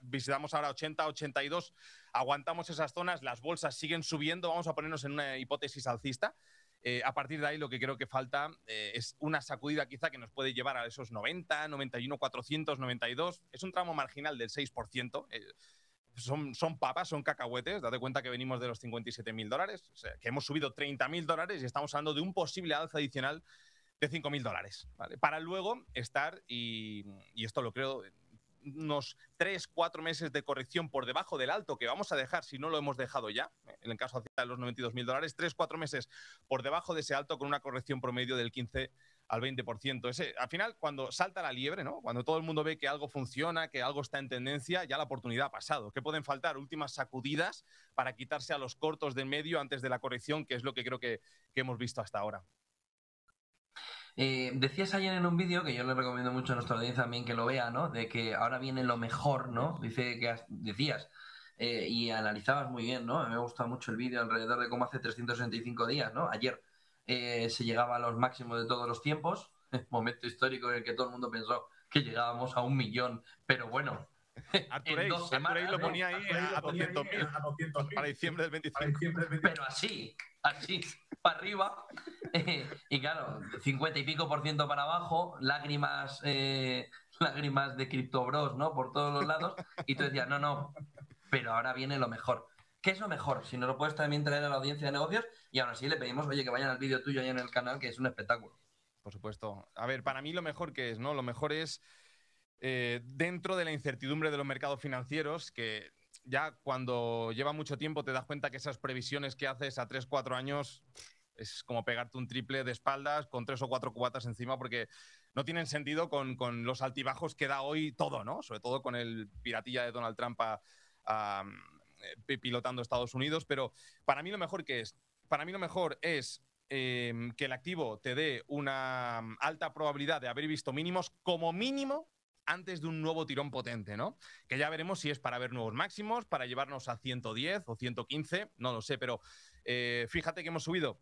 visitamos ahora 80, 82, aguantamos esas zonas, las bolsas siguen subiendo, vamos a ponernos en una hipótesis alcista. A partir de ahí lo que creo que falta es una sacudida quizá que nos puede llevar a esos 90, 91, 400, 92. Es un tramo marginal del 6%. Son papas, son cacahuetes. Date cuenta que venimos de los 57.000 dólares, o sea, que hemos subido 30.000 dólares y estamos hablando de un posible alza adicional de 5.000 dólares, ¿vale? Para luego estar, y esto lo creo, unos 3-4 meses de corrección por debajo del alto que vamos a dejar, si no lo hemos dejado ya, en el caso de los 92.000 dólares, 3-4 meses por debajo de ese alto con una corrección promedio del 15 al 20%. Al final, cuando salta la liebre, ¿no? Cuando todo el mundo ve que algo funciona, que algo está en tendencia, ya la oportunidad ha pasado. ¿Qué pueden faltar? Últimas sacudidas para quitarse a los cortos del medio antes de la corrección, que es lo que creo que hemos visto hasta ahora. Decías ayer en un vídeo, que yo le recomiendo mucho a nuestra audiencia también que lo vea, ¿no? De que ahora viene lo mejor, ¿no? Decías, y analizabas muy bien, ¿no? Me ha gustado mucho el vídeo alrededor de cómo hace 365 días, ¿no? Ayer se llegaba a los máximos de todos los tiempos, momento histórico en el que todo el mundo pensó que llegábamos a 1 millón, pero bueno, en 2 semanas. Artur lo ponía ahí a 200.000 para diciembre del 25. Pero así, para arriba. Y claro, 50 y pico % para abajo, lágrimas de CryptoBros, ¿no? Por todos los lados. Y tú decías, no, pero ahora viene lo mejor. ¿Qué es lo mejor? Si nos lo puedes también traer a la audiencia de negocios, y aún así le pedimos, oye, que vayan al vídeo tuyo ahí en el canal, que es un espectáculo. Por supuesto. A ver, para mí lo mejor que es, ¿no? Lo mejor es dentro de la incertidumbre de los mercados financieros, que ya cuando lleva mucho tiempo te das cuenta que esas previsiones que haces a 3-4 años es como pegarte un triple de espaldas con 3 o 4 cubatas encima, porque no tienen sentido con los altibajos que da hoy todo, ¿no? Sobre todo con el piratilla de Donald Trump pilotando Estados Unidos. Pero para mí lo mejor es que el activo te dé una alta probabilidad de haber visto mínimos como mínimo antes de un nuevo tirón potente, ¿no? Que ya veremos si es para ver nuevos máximos, para llevarnos a 110 o 115, no lo sé, pero fíjate que hemos subido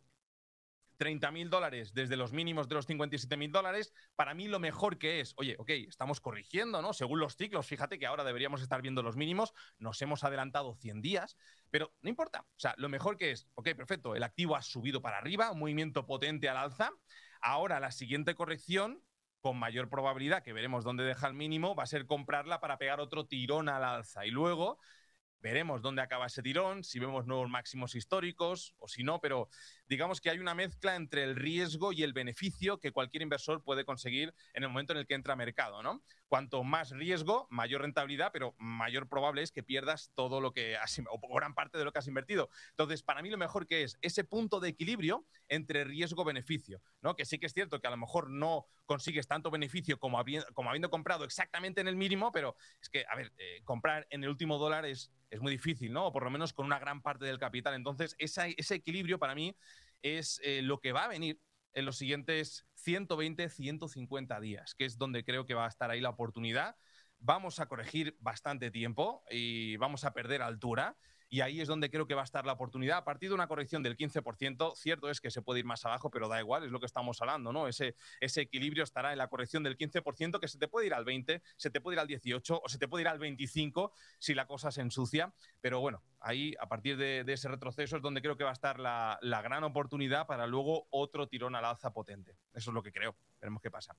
30.000 dólares desde los mínimos de los 57.000 dólares. Para mí lo mejor que es, oye, ok, estamos corrigiendo, ¿no? Según los ciclos, fíjate que ahora deberíamos estar viendo los mínimos, nos hemos adelantado 100 días, pero no importa. O sea, lo mejor que es, ok, perfecto, el activo ha subido para arriba, un movimiento potente al alza. Ahora la siguiente corrección, con mayor probabilidad, que veremos dónde deja el mínimo, va a ser comprarla para pegar otro tirón al alza. Y luego veremos dónde acaba ese tirón, si vemos nuevos máximos históricos o si no, pero digamos que hay una mezcla entre el riesgo y el beneficio que cualquier inversor puede conseguir en el momento en el que entra a mercado, ¿no? Cuanto más riesgo, mayor rentabilidad, pero mayor probable es que pierdas todo lo que has, o gran parte de lo que has invertido. Entonces, para mí lo mejor que es ese punto de equilibrio entre riesgo-beneficio, ¿no? Que sí que es cierto que a lo mejor no consigues tanto beneficio como habiendo comprado exactamente en el mínimo, pero es que, a ver, comprar en el último dólar es muy difícil, ¿no? O por lo menos con una gran parte del capital. Entonces, ese equilibrio para mí es lo que va a venir en los siguientes 120, 150 días, que es donde creo que va a estar ahí la oportunidad. Vamos a corregir bastante tiempo y vamos a perder altura. Y ahí es donde creo que va a estar la oportunidad. A partir de una corrección del 15%, cierto es que se puede ir más abajo, pero da igual, es lo que estamos hablando, ¿no? Ese equilibrio estará en la corrección del 15%, que se te puede ir al 20%, se te puede ir al 18% o se te puede ir al 25% si la cosa se ensucia. Pero bueno, ahí, a partir de ese retroceso, es donde creo que va a estar la gran oportunidad para luego otro tirón al alza potente. Eso es lo que creo. Veremos qué pasa.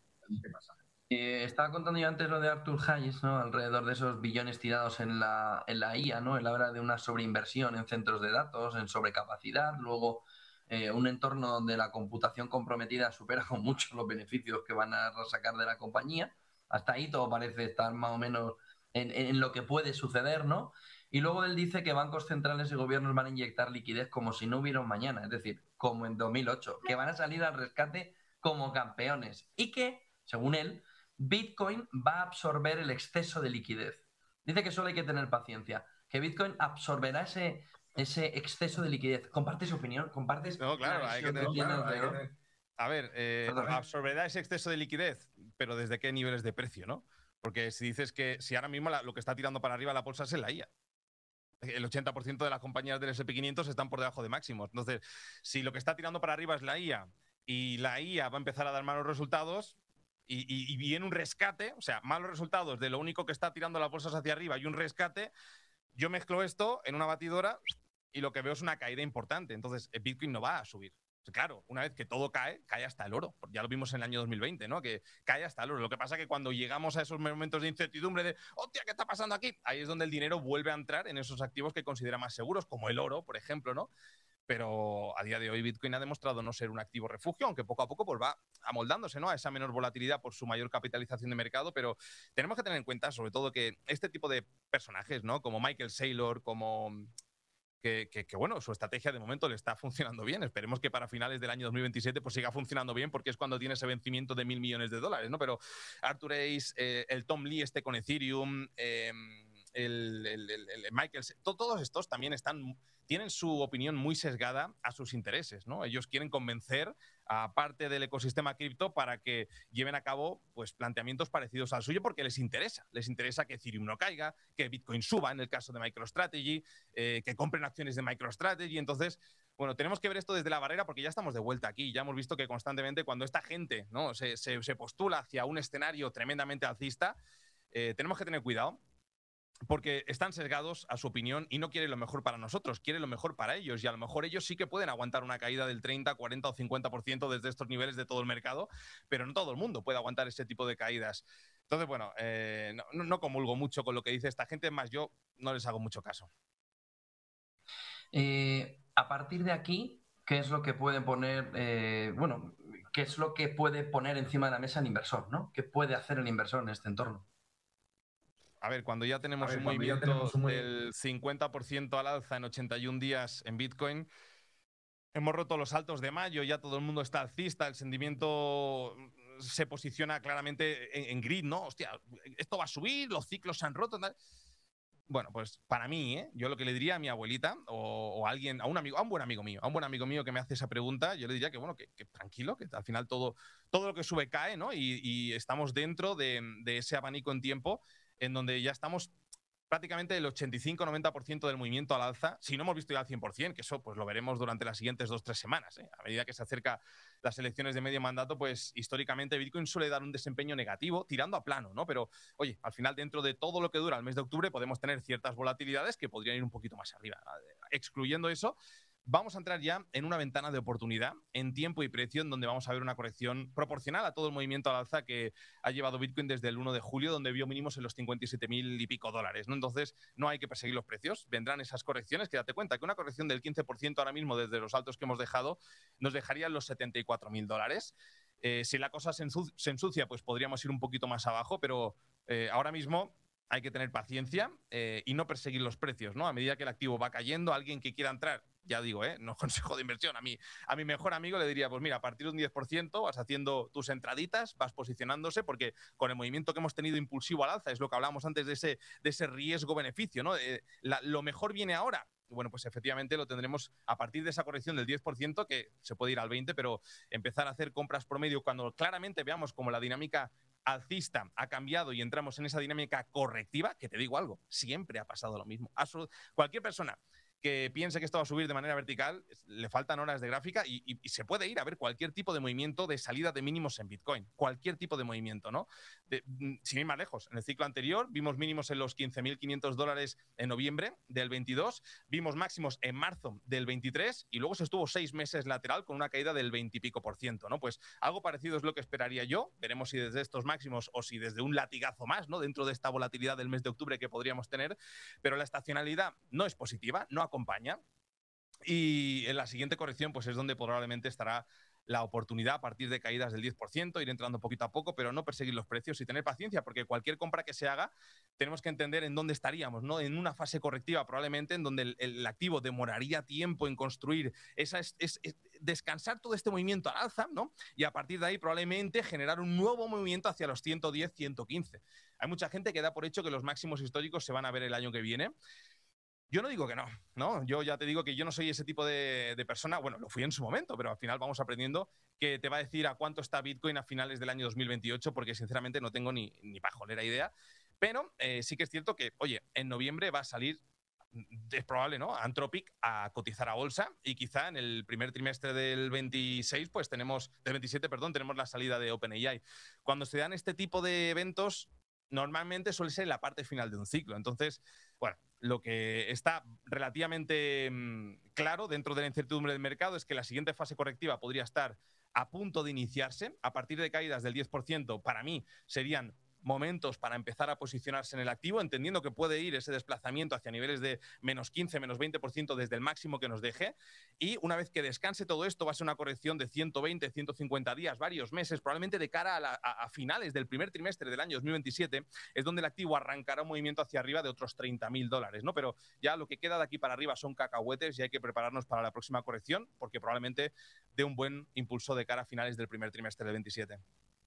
Estaba contando yo antes lo de Arthur Hayes, ¿no? Alrededor de esos billones tirados en la IA, ¿no? Él habla de una sobreinversión en centros de datos, en sobrecapacidad, luego un entorno donde la computación comprometida supera con mucho los beneficios que van a sacar de la compañía. Hasta ahí todo parece estar más o menos en lo que puede suceder, ¿no? Y luego él dice que bancos centrales y gobiernos van a inyectar liquidez como si no hubiera un mañana, es decir, como en 2008, que van a salir al rescate como campeones y que, según él, Bitcoin va a absorber el exceso de liquidez. Dice que solo hay que tener paciencia, que Bitcoin absorberá ese exceso de liquidez. ¿Compartes su opinión? ¿Compartes no, claro, la visión que tiene alrededor? A ver, absorberá ese exceso de liquidez, pero ¿desde qué niveles de precio, no? Porque si dices que si ahora mismo lo que está tirando para arriba la bolsa es la IA. El 80% de las compañías del SP500 están por debajo de máximos. Entonces, si lo que está tirando para arriba es la IA y la IA va a empezar a dar malos resultados, y viene un rescate, o sea, malos resultados de lo único que está tirando las bolsas hacia arriba y un rescate, yo mezclo esto en una batidora y lo que veo es una caída importante. Entonces, el Bitcoin no va a subir. Claro, una vez que todo cae, cae hasta el oro. Ya lo vimos en el año 2020, ¿no? Que cae hasta el oro. Lo que pasa es que cuando llegamos a esos momentos de incertidumbre de, hostia, ¿qué está pasando aquí? Ahí es donde el dinero vuelve a entrar en esos activos que considera más seguros, como el oro, por ejemplo, ¿no? Pero a día de hoy Bitcoin ha demostrado no ser un activo refugio, aunque poco a poco pues, va amoldándose, ¿no?, a esa menor volatilidad por su mayor capitalización de mercado, pero tenemos que tener en cuenta sobre todo que este tipo de personajes, ¿no?, como Michael Saylor, como bueno, su estrategia de momento le está funcionando bien. Esperemos que para finales del año 2027 pues siga funcionando bien, porque es cuando tiene ese vencimiento de $1.000 millones, ¿no? Pero Arthur Ace, el Tom Lee con Ethereum, el Michael, todos estos también tienen su opinión muy sesgada a sus intereses, ¿no? Ellos quieren convencer a parte del ecosistema cripto para que lleven a cabo pues, planteamientos parecidos al suyo, porque les interesa que Ethereum no caiga, que Bitcoin suba en el caso de MicroStrategy, que compren acciones de MicroStrategy. Entonces, bueno, tenemos que ver esto desde la barrera, porque ya estamos de vuelta aquí. Ya hemos visto que constantemente cuando esta gente, ¿no?, se postula hacia un escenario tremendamente alcista, tenemos que tener cuidado, porque están sesgados a su opinión y no quieren lo mejor para nosotros, quieren lo mejor para ellos, y a lo mejor ellos sí que pueden aguantar una caída del 30, 40 o 50% desde estos niveles de todo el mercado, pero no todo el mundo puede aguantar ese tipo de caídas. Entonces, bueno, no comulgo mucho con lo que dice esta gente, más yo no les hago mucho caso. A partir de aquí, ¿qué es lo que puede poner, qué es lo que puede poner encima de la mesa el inversor, ¿no? ¿Qué puede hacer el inversor en este entorno? A ver, cuando ya tenemos un movimiento del 50% al alza en 81 días en Bitcoin, hemos roto los altos de mayo, ya todo el mundo está alcista, el sentimiento se posiciona claramente en grid, ¿no? Hostia, esto va a subir, los ciclos se han roto. Tal. Bueno, pues para mí, yo lo que le diría a mi abuelita o a alguien, a un buen amigo mío que me hace esa pregunta, yo le diría que, bueno, que tranquilo, que al final todo lo que sube cae, ¿no? Y estamos dentro de ese abanico en tiempo en donde ya estamos prácticamente el 85-90% del movimiento al alza, si no hemos visto ya al 100%, que eso pues lo veremos durante las siguientes 2-3 semanas. A medida que se acerca las elecciones de medio mandato, pues históricamente Bitcoin suele dar un desempeño negativo, tirando a plano, ¿no? Pero, oye, al final dentro de todo lo que dura el mes de octubre podemos tener ciertas volatilidades que podrían ir un poquito más arriba. Excluyendo eso, vamos a entrar ya en una ventana de oportunidad en tiempo y precio, en donde vamos a ver una corrección proporcional a todo el movimiento al alza que ha llevado Bitcoin desde el 1 de julio, donde vio mínimos en los 57.000 y pico dólares, ¿no? Entonces, no hay que perseguir los precios, vendrán esas correcciones, que date cuenta que una corrección del 15% ahora mismo desde los altos que hemos dejado nos dejaría en los 74.000 dólares. Si la cosa se ensucia, pues podríamos ir un poquito más abajo, pero ahora mismo hay que tener paciencia y no perseguir los precios, ¿no? A medida que el activo va cayendo, alguien que quiera entrar, ya digo, no consejo de inversión, a mi mejor amigo le diría, pues mira, a partir de un 10% vas haciendo tus entraditas, vas posicionándose, porque con el movimiento que hemos tenido impulsivo al alza, es lo que hablábamos antes de ese riesgo-beneficio, ¿no? Lo mejor viene ahora. Bueno, pues efectivamente lo tendremos a partir de esa corrección del 10%, que se puede ir al 20%, pero empezar a hacer compras promedio cuando claramente veamos como la dinámica alcista ha cambiado y entramos en esa dinámica correctiva, que te digo algo, siempre ha pasado lo mismo. Cualquier persona que piense que esto va a subir de manera vertical, le faltan horas de gráfica y se puede ir a ver cualquier tipo de movimiento de salida de mínimos en Bitcoin, cualquier tipo de movimiento, ¿no? Sin ir más lejos, en el ciclo anterior vimos mínimos en los 15.500 dólares en noviembre del 22, vimos máximos en marzo del 23 y luego se estuvo 6 meses lateral con una caída del 20 y pico por ciento, ¿no? Pues algo parecido es lo que esperaría yo, veremos si desde estos máximos o si desde un latigazo más, ¿no?, dentro de esta volatilidad del mes de octubre que podríamos tener, pero la estacionalidad no es positiva, no acompaña. Y en la siguiente corrección, pues es donde probablemente estará la oportunidad a partir de caídas del 10%, ir entrando poquito a poco, pero no perseguir los precios y tener paciencia, porque cualquier compra que se haga, tenemos que entender en dónde estaríamos, ¿no? En una fase correctiva, probablemente, en donde el activo demoraría tiempo en construir descansar todo este movimiento al alza, ¿no? Y a partir de ahí, probablemente generar un nuevo movimiento hacia los 110, 115. Hay mucha gente que da por hecho que los máximos históricos se van a ver el año que viene. Yo no digo que no, ¿no? Yo ya te digo que yo no soy ese tipo de persona, bueno, lo fui en su momento, pero al final vamos aprendiendo, que te va a decir a cuánto está Bitcoin a finales del año 2028, porque sinceramente no tengo ni pajolera idea. Pero sí que es cierto que, oye, en noviembre va a salir es probable, ¿no? Anthropic a cotizar a bolsa y quizá en el primer trimestre del 26, pues del 27, perdón, tenemos la salida de OpenAI. Cuando se dan este tipo de eventos, normalmente suele ser la parte final de un ciclo. Entonces, bueno, lo que está relativamente claro dentro de la incertidumbre del mercado es que la siguiente fase correctiva podría estar a punto de iniciarse. A partir de caídas del 10%, para mí serían momentos para empezar a posicionarse en el activo, entendiendo que puede ir ese desplazamiento hacia niveles de menos 15, menos 20% desde el máximo que nos deje. Y una vez que descanse todo esto, va a ser una corrección de 120, 150 días, varios meses, probablemente de cara a finales del primer trimestre del año 2027, es donde el activo arrancará un movimiento hacia arriba de otros $30.000, ¿no? Pero ya lo que queda de aquí para arriba son cacahuetes y hay que prepararnos para la próxima corrección, porque probablemente dé un buen impulso de cara a finales del primer trimestre del 27.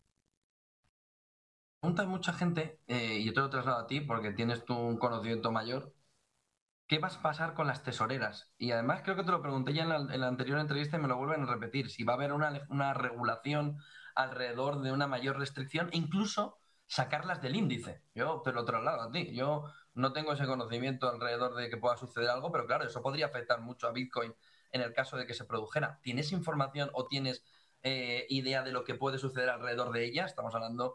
Pregunta mucha gente, y yo te lo traslado a ti porque tienes tú un conocimiento mayor. ¿Qué vas a pasar con las tesoreras? Y además creo que te lo pregunté ya en la anterior entrevista y me lo vuelven a repetir. Si va a haber una regulación alrededor de una mayor restricción, e incluso sacarlas del índice. Yo te lo traslado a ti. Yo no tengo ese conocimiento alrededor de que pueda suceder algo, pero claro, eso podría afectar mucho a Bitcoin en el caso de que se produjera. ¿Tienes información o tienes idea de lo que puede suceder alrededor de ella? Estamos hablando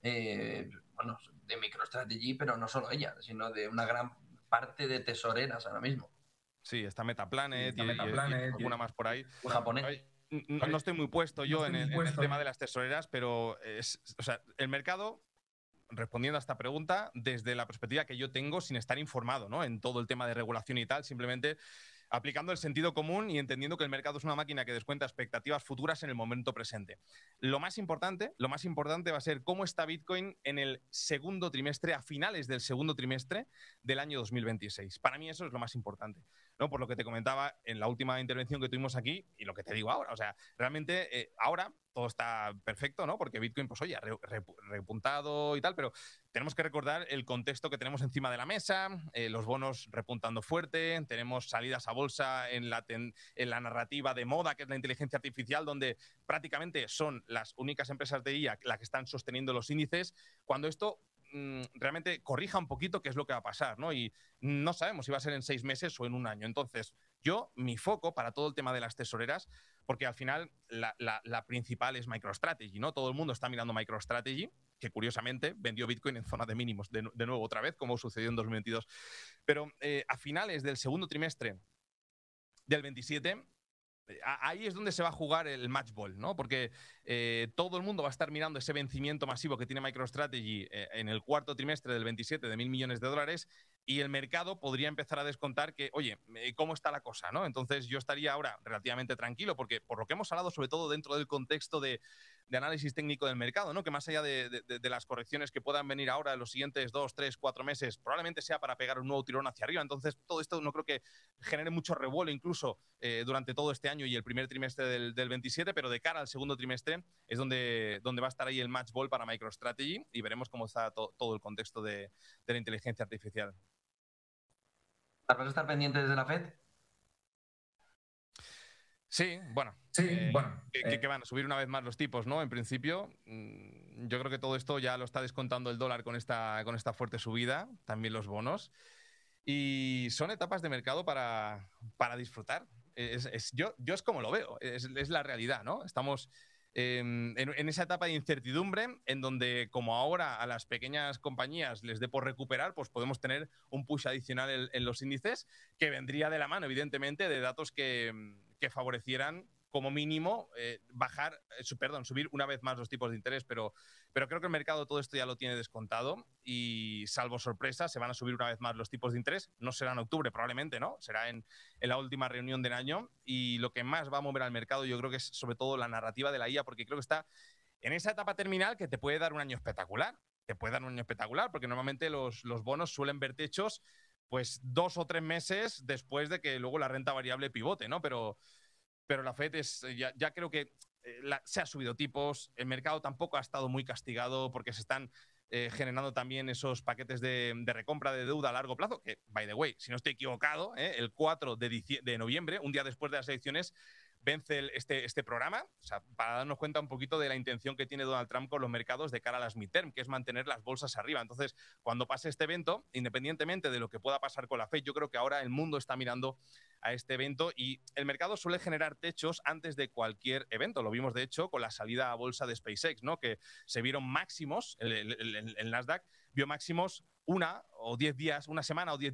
bueno, de MicroStrategy, pero no solo ella, sino de una gran parte de tesoreras ahora mismo. Sí, está Metaplanet y alguna más por ahí. Japonés. No estoy muy puesto yo en el tema de las tesoreras, pero o sea, el mercado, respondiendo a esta pregunta, desde la perspectiva que yo tengo, sin estar informado, ¿no?, en todo el tema de regulación y tal, simplemente aplicando el sentido común y entendiendo que el mercado es una máquina que descuenta expectativas futuras en el momento presente. Lo más importante va a ser cómo está Bitcoin en el segundo trimestre, a finales del segundo trimestre del año 2026. Para mí eso es lo más importante, ¿no? Por lo que te comentaba en la última intervención que tuvimos aquí y lo que te digo ahora. O sea, realmente ahora todo está perfecto, ¿no? Porque Bitcoin, pues oye, ha repuntado y tal, pero tenemos que recordar el contexto que tenemos encima de la mesa, los bonos repuntando fuerte, tenemos salidas a bolsa en la narrativa de moda, que es la inteligencia artificial, donde prácticamente son las únicas empresas de IA las que están sosteniendo los índices. Cuando esto realmente corrija un poquito qué es lo que va a pasar, ¿no? Y no sabemos si va a ser en 6 meses o en un año. Entonces, mi foco para todo el tema de las tesoreras, porque al final la principal es MicroStrategy, ¿no? Todo el mundo está mirando MicroStrategy, que curiosamente vendió Bitcoin en zona de mínimos de nuevo otra vez, como sucedió en 2022. Pero a finales del segundo trimestre del 27, ahí es donde se va a jugar el match ball, ¿no? Porque todo el mundo va a estar mirando ese vencimiento masivo que tiene MicroStrategy en el cuarto trimestre del 27 de $1.000 millones, y el mercado podría empezar a descontar que, oye, ¿cómo está la cosa, no? Entonces yo estaría ahora relativamente tranquilo, porque por lo que hemos hablado, sobre todo dentro del contexto de análisis técnico del mercado, ¿no? Que más allá de las correcciones que puedan venir ahora en los siguientes 2, 3, 4 meses, probablemente sea para pegar un nuevo tirón hacia arriba. Entonces todo esto no creo que genere mucho revuelo incluso durante todo este año y el primer trimestre del 27, pero de cara al segundo trimestre es donde va a estar ahí el match ball para MicroStrategy y veremos cómo está todo el contexto de la inteligencia artificial. ¿Vas a estar pendiente desde la FED? Sí, bueno. Que van a subir una vez más los tipos, ¿no? En principio, yo creo que todo esto ya lo está descontando el dólar con esta fuerte subida, también los bonos. Y son etapas de mercado para disfrutar. Yo es como lo veo, es la realidad, ¿no? Estamos en esa etapa de incertidumbre en donde, como ahora a las pequeñas compañías les dé por recuperar, pues podemos tener un push adicional en los índices que vendría de la mano, evidentemente, de datos que favorecieran como mínimo subir una vez más los tipos de interés, pero creo que el mercado todo esto ya lo tiene descontado y, salvo sorpresa, se van a subir una vez más los tipos de interés. No será en octubre, probablemente, ¿no? Será en la última reunión del año, y lo que más va a mover al mercado yo creo que es sobre todo la narrativa de la IA, porque creo que está en esa etapa terminal que te puede dar un año espectacular. Te puede dar un año espectacular porque normalmente los bonos suelen ver techos pues 2 o 3 meses después de que luego la renta variable pivote, ¿no? Pero la FED ya creo que se ha subido tipos, el mercado tampoco ha estado muy castigado porque se están generando también esos paquetes de recompra de deuda a largo plazo, que, by the way, si no estoy equivocado, el 4 de noviembre, un día después de las elecciones, vence este programa, o sea, para darnos cuenta un poquito de la intención que tiene Donald Trump con los mercados de cara a las midterm, que es mantener las bolsas arriba. Entonces, cuando pase este evento, independientemente de lo que pueda pasar con la Fed, yo creo que ahora el mundo está mirando a este evento y el mercado suele generar techos antes de cualquier evento. Lo vimos, de hecho, con la salida a bolsa de SpaceX, ¿no? Que se vieron máximos, el Nasdaq vio máximos una semana o 10